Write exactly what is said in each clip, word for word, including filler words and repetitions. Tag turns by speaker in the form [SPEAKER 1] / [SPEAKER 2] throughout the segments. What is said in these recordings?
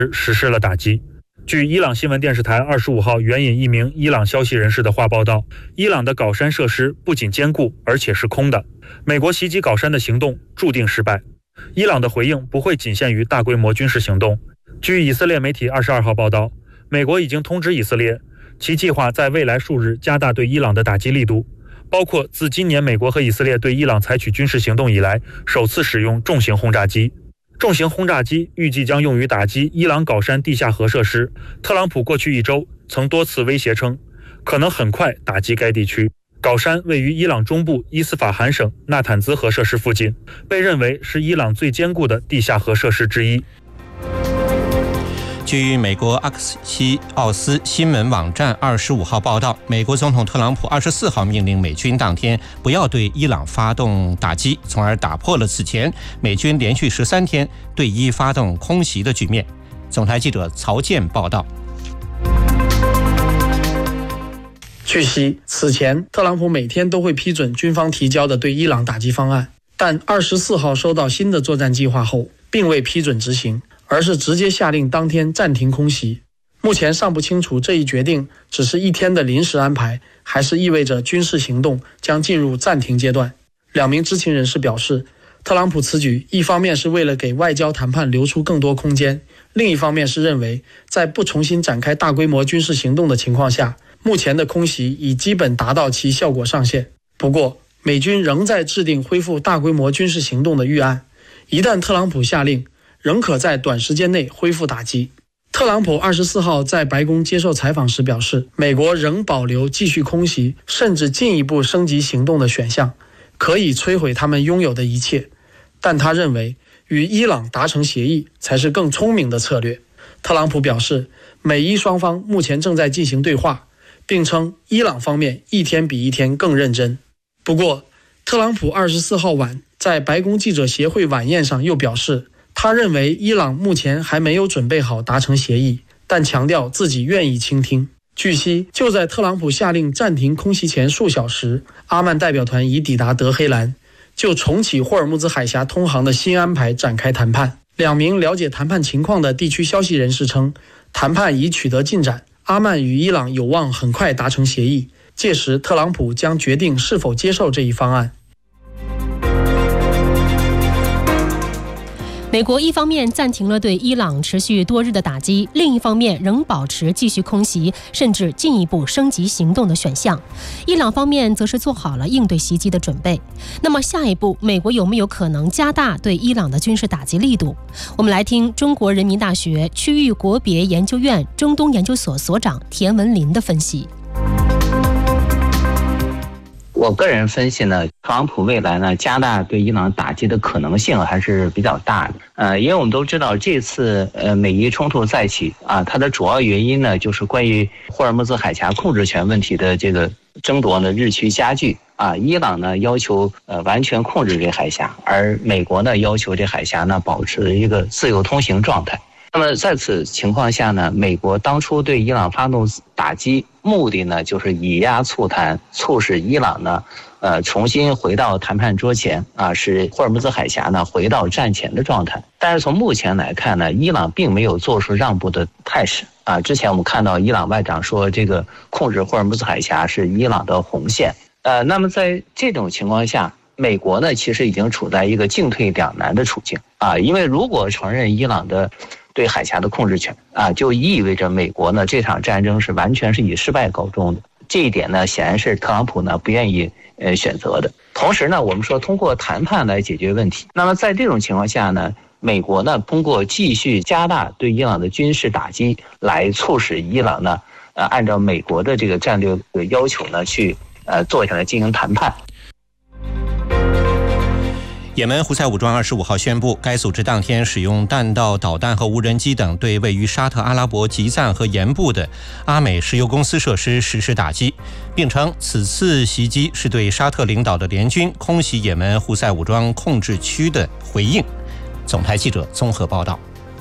[SPEAKER 1] 实施了打击。据伊朗新闻电视台二十五号援引一名伊朗消息人士的话报道，伊朗的搞山设施不仅坚固，而且是空的。美国袭击搞山的行动注定失败。伊朗的回应不会仅限于大规模军事行动。据以色列媒体二十二号报道，美国已经通知以色列，其计划在未来数日加大对伊朗的打击力度，包括自今年美国和以色列对伊朗采取军事行动以来，首次使用重型轰炸机。重型轰炸机预计将用于打击伊朗搞山地下核设施。特朗普过去一周曾多次威胁称，可能很快打击该地区。搞山位于伊朗中部伊斯法罕省纳坦兹核设施附近，被认为是伊朗最坚固的地下核设施之一。
[SPEAKER 2] 据美国阿克西奥斯新闻网站二十五号报道，美国总统特朗普二十四号命令美军当天不要对伊朗发动打击，从而打破了此前美军连续十三天对伊发动空袭的局面。总台记者曹健报道。
[SPEAKER 3] 据悉，此前特朗普每天都会批准军方提交的对伊朗打击方案，但二十四号收到新的作战计划后，并未批准执行，而是直接下令当天暂停空袭。目前尚不清楚这一决定只是一天的临时安排，还是意味着军事行动将进入暂停阶段。两名知情人士表示，特朗普此举一方面是为了给外交谈判留出更多空间，另一方面是认为在不重新展开大规模军事行动的情况下，目前的空袭已基本达到其效果上限。不过，美军仍在制定恢复大规模军事行动的预案，一旦特朗普下令，仍可在短时间内恢复打击。特朗普二十四号在白宫接受采访时表示，美国仍保留继续空袭甚至进一步升级行动的选项，可以摧毁他们拥有的一切，但他认为与伊朗达成协议才是更聪明的策略。特朗普表示，美伊双方目前正在进行对话，并称伊朗方面一天比一天更认真。不过，特朗普二十四号晚在白宫记者协会晚宴上又表示，他认为伊朗目前还没有准备好达成协议，但强调自己愿意倾听。据悉，就在特朗普下令暂停空袭前数小时，阿曼代表团已抵达德黑兰，就重启霍尔木兹海峡通航的新安排展开谈判。两名了解谈判情况的地区消息人士称，谈判已取得进展，阿曼与伊朗有望很快达成协议，届时特朗普将决定是否接受这一方案。
[SPEAKER 4] 美国一方面暂停了对伊朗持续多日的打击，另一方面仍保持继续空袭甚至进一步升级行动的选项。伊朗方面则是做好了应对袭击的准备。那么下一步，美国有没有可能加大对伊朗的军事打击力度？我们来听中国人民大学区域国别研究院中东研究所所长田文林的分析。
[SPEAKER 5] 我个人分析呢，特朗普未来呢加大对伊朗打击的可能性还是比较大的。呃，因为我们都知道这次呃美伊冲突再起啊，它的主要原因呢就是关于霍尔木兹海峡控制权问题的这个争夺呢日趋加剧啊。伊朗呢要求呃完全控制这海峡，而美国呢要求这海峡呢保持一个自由通行状态。那么在此情况下呢，美国当初对伊朗发动打击，目的呢就是以压促谈，促使伊朗呢，呃重新回到谈判桌前啊，使霍尔木兹海峡呢回到战前的状态。但是从目前来看呢，伊朗并没有做出让步的态势啊。之前我们看到伊朗外长说，这个控制霍尔木兹海峡是伊朗的红线。呃，那么在这种情况下，美国呢其实已经处在一个进退两难的处境啊，因为如果承认伊朗的对海峡的控制权啊，就意味着美国呢这场战争是完全是以失败告终的。这一点呢，显然是特朗普呢不愿意呃选择的。同时呢，我们说通过谈判来解决问题。那么在这种情况下呢，美国呢通过继续加大对伊朗的军事打击，来促使伊朗呢呃按照美国的这个战略要求呢去呃坐下来进行谈判。
[SPEAKER 2] 也门胡塞武装二十五号宣布，该组织当天使用弹道导弹和无人机等对位于沙特阿拉伯吉赞和盐部的阿美石油公司设施实施打击，并称此次袭击是对沙特领导的联军空袭也门胡塞武装控制区的回应。总台记者综合报道。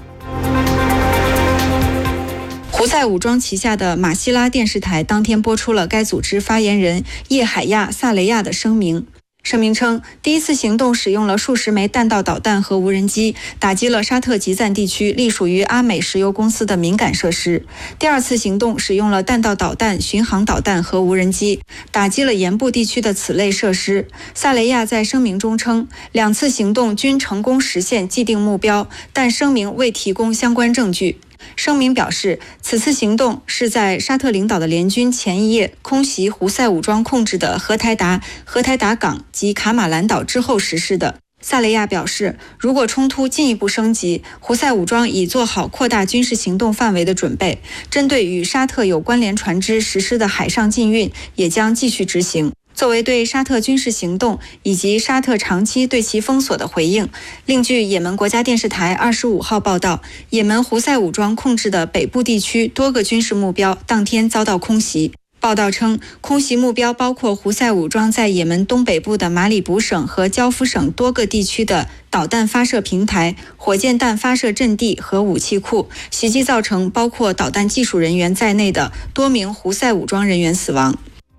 [SPEAKER 6] 胡塞武装旗下的马希拉电视台当天播出了该组织发言人叶海亚·萨雷亚的声明。 声明称，第一次行动使用了数十枚弹道导弹和无人机，打击了沙特吉赞地区隶属于阿美石油公司的敏感设施。第二次行动使用了弹道导弹、巡航导弹和无人机，打击了盐部地区的此类设施。萨雷亚在声明中称，两次行动均成功实现既定目标，但声明未提供相关证据。声明表示，此次行动是在沙特领导的联军前一夜空袭胡塞武装控制的荷台达、荷台达港及卡马兰岛之后实施的。萨雷亚表示，如果冲突进一步升级，胡塞武装已做好扩大军事行动范围的准备，针对与沙特有关联船只实施的海上禁运也将继续执行。作为对沙特军事行动以及沙特长期对其封锁的回应，另据也门国家电视台二十五号报道，也门胡塞武装控制的北部地区多个军事目标当天遭到空袭。报道称，空袭目标包括胡塞武装在也门东北部的马里卜省和焦夫省多个地区的导弹发射平台、火箭弹发射阵地和武器库，袭击造成包括导弹技术人员在内的多名胡塞武装人员死亡。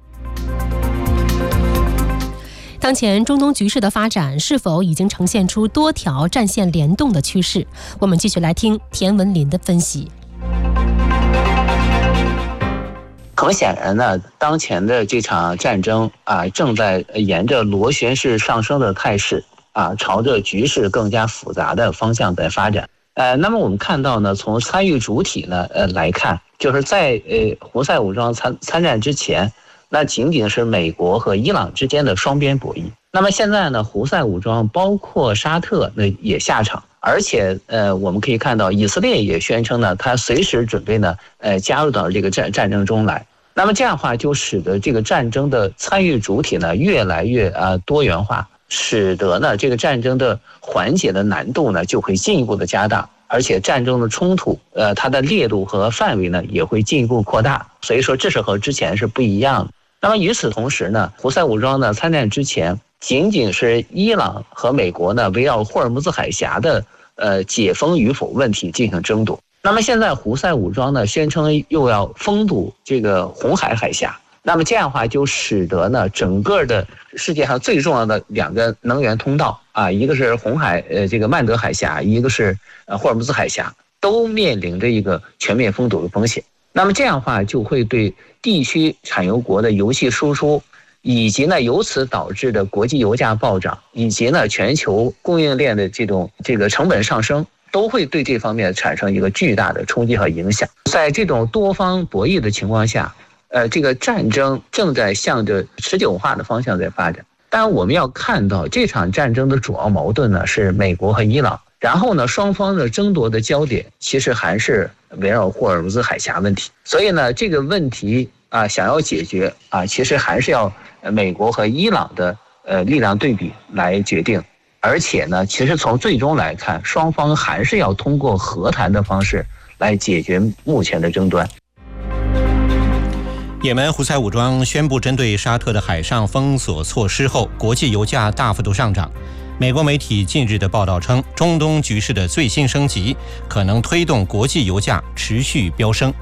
[SPEAKER 4] 当前中东局势的发展是否已经呈现出多条战线联动的趋势？我们继续来听田文林的分析。
[SPEAKER 5] 很显然呢，当前的这场战争啊，正在沿着螺旋式上升的态势啊，朝着局势更加复杂的方向在发展。呃，那么我们看到呢，从参与主体呢呃来看，就是在呃胡塞武装参参战之前，那仅仅是美国和伊朗之间的双边博弈。那么现在呢，胡塞武装包括沙特呢也下场，而且呃我们可以看到以色列也宣称呢，他随时准备呢呃加入到这个战战争中来。那么这样的话，就使得这个战争的参与主体呢越来越啊多元化，使得呢这个战争的缓解的难度呢就会进一步的加大。而且战争的冲突，呃，它的烈度和范围呢也会进一步扩大，所以说这是和之前是不一样的。那么与此同时呢，胡塞武装呢参战之前，仅仅是伊朗和美国呢围绕霍尔木兹海峡的呃解封与否问题进行争夺。那么现在胡塞武装呢宣称又要封堵这个红海海峡，那么这样的话就使得呢整个的世界上最重要的两个能源通道啊，一个是红海呃这个曼德海峡，一个是呃霍尔木兹海峡，都面临着一个全面封堵的风险。那么这样的话就会对地区产油国的油气输出，以及呢由此导致的国际油价暴涨，以及呢全球供应链的这种这个成本上升，都会对这方面产生一个巨大的冲击和影响。在这种多方博弈的情况下，呃，这个战争正在向着持久化的方向在发展。当然我们要看到这场战争的主要矛盾呢是美国和伊朗，然后呢双方的争夺的焦点其实还是围绕霍尔木兹海峡问题。所以呢这个问题啊想要解决啊，其实还是要美国和伊朗的呃力量对比来决定。而且呢其实从最终来看，双方还是要通过和谈的方式来解决目前的争端。
[SPEAKER 2] 也门胡塞武装宣布针对沙特的海上封锁措施后，国际油价大幅度上涨。美国媒体近日的报道称，中东局势的最新升级可能推动国际油价持续飙升。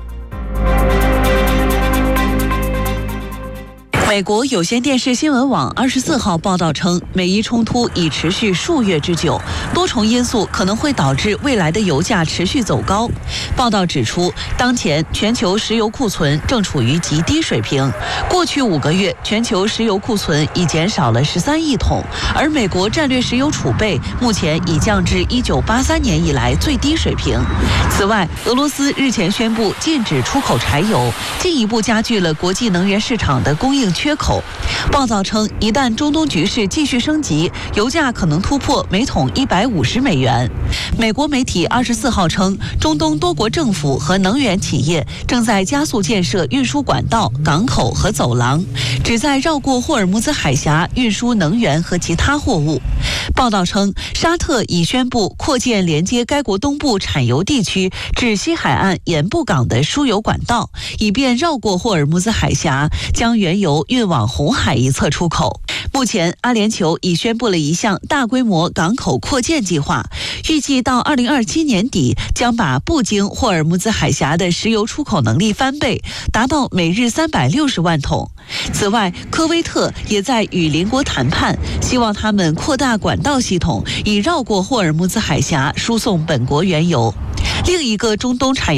[SPEAKER 7] 美国有线电视新闻网二十四号报道称，美伊冲突已持续数月之久，多重因素可能会导致未来的油价持续走高。报道指出，当前全球石油库存正处于极低水平，过去五个月全球石油库存已减少了十三亿桶，而美国战略石油储备目前已降至一九八三年以来最低水平。此外，俄罗斯日前宣布禁止出口柴油，进一步加剧了国际能源市场的供应缺口。报道称，一旦中东局势继续升级，油价可能突破每桶一百五十美元。美国媒体二十四号称，中东多国政府和能源企业正在加速建设运输管道、港口和走廊，旨在绕过霍尔木兹海峡运输能源和其他货物。 报道称，沙特已宣布扩建连接该国东部产油地区至西海岸盐布港的输油管道，以便绕过霍尔木兹海峡，将原油运往红海一侧出口。目前，阿联酋已宣布了一项大规模港口扩建计划，预计到二零二七年底将把不经霍尔木兹海峡的石油出口能力翻倍，达到每日三百六十万桶。此外，科威特也在与邻国谈判，希望他们扩大管道系统，以绕过霍尔木兹海峡输送本国原油。另一个中东产油